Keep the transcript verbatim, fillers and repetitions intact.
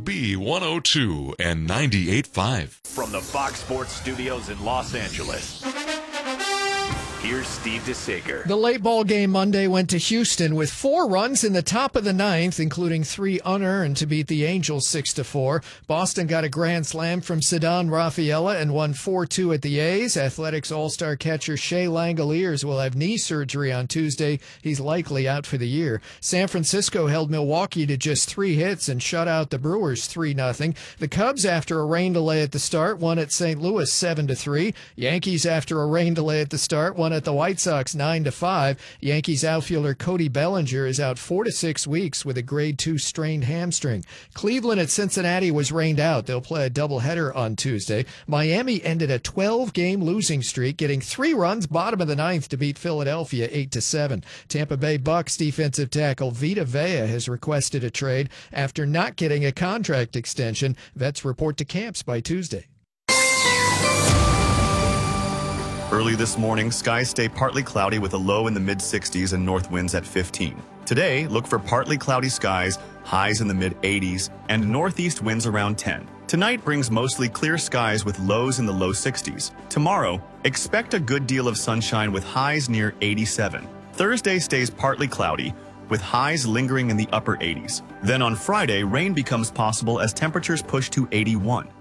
B one oh two and ninety-eight point five. From the Fox Sports Studios in Los Angeles, here's Steve DeSager. The late ball game Monday went to Houston with four runs in the top of the ninth, including three unearned to beat the Angels six to four. Boston got a grand slam from Ceddanne Rafaela and won four two at the A's. Athletics All-Star catcher Shea Langoliers will have knee surgery on Tuesday. He's likely out for the year. San Francisco held Milwaukee to just three hits and shut out the Brewers three nothing. The Cubs, after a rain delay at the start, won at Saint Louis seven to three. Yankees, after a rain delay at the start, won at the White Sox nine to five. Yankees outfielder Cody Bellinger is out four to six weeks with a grade two strained hamstring. Cleveland at Cincinnati was rained out. They'll play a doubleheader on Tuesday. Miami ended a twelve-game losing streak, getting three runs bottom of the ninth to beat Philadelphia eight to seven. Tampa Bay Bucks defensive tackle Vita Vea has requested a trade after not getting a contract extension. Vets report to camps by Tuesday. Early this morning, skies stay partly cloudy with a low in the mid sixties and north winds at fifteen. Today, look for partly cloudy skies, highs in the mid eighties, and northeast winds around ten. Tonight brings mostly clear skies with lows in the low sixties. Tomorrow, expect a good deal of sunshine with highs near eighty-seven. Thursday stays partly cloudy, with highs lingering in the upper eighties. Then on Friday, rain becomes possible as temperatures push to eighty-one.